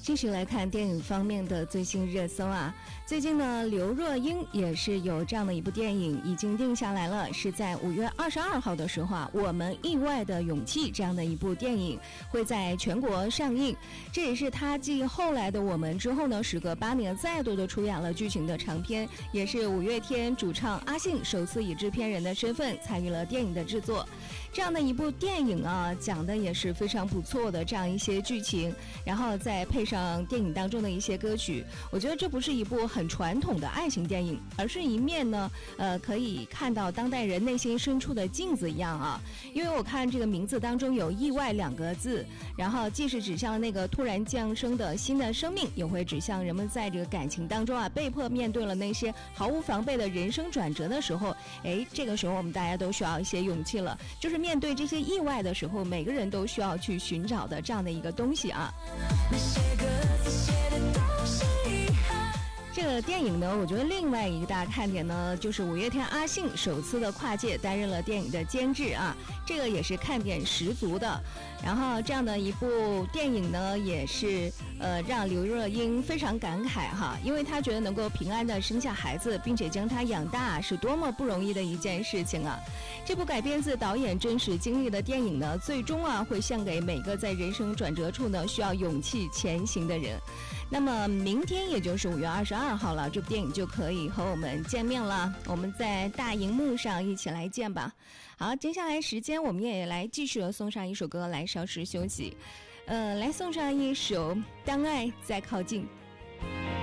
继续来看电影方面的最新热搜啊。最近呢，刘若英也是有这样的一部电影已经定下来了，是在5月22号的时候啊，我们意外的勇气这样的一部电影会在全国上映。这也是她继后来的我们之后呢，时隔8年再度的出演了剧情的长片，也是五月天主唱阿信首次以制片人的身份参与了电影的制作。这样的一部电影啊，讲的也是非常不错的这样一些剧情，然后再配上电影当中的一些歌曲，我觉得这不是一部很传统的爱情电影，而是一面呢可以看到当代人内心深处的镜子一样啊。因为我看这个名字当中有意外2个字，然后既是指向那个突然降生的新的生命，也会指向人们在这个感情当中啊被迫面对了那些毫无防备的人生转折的时候，这个时候我们大家都需要一些勇气了，就是面对这些意外的时候，每个人都需要去寻找的这样的一个东西啊。这个电影呢，我觉得另外一个大看点呢，就是五月天阿信首次的跨界担任了电影的监制啊，这个也是看点十足的。然后这样的一部电影呢，也是让刘若英非常感慨哈，因为她觉得能够平安的生下孩子，并且将他养大，是多么不容易的一件事情啊。这部改编自导演真实经历的电影呢，最终啊会献给每个在人生转折处呢需要勇气前行的人。那么明天也就是5月22号了，这部电影就可以和我们见面了，我们在大荧幕上一起来见吧。好，接下来时间我们也来继续送上一首歌来稍事休息，来送上一首《当爱再靠近》。